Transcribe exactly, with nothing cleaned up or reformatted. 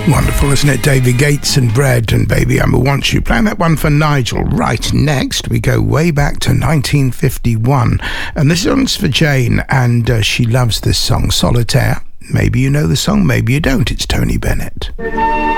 Wonderful, isn't it? David Gates and Bread and Baby I'ma Want You. Playing that one for Nigel. Right, next we go way back to nineteen fifty-one. And this song's for Jane, and uh, she loves this song, Solitaire. Maybe you know the song, maybe you don't. It's Tony Bennett.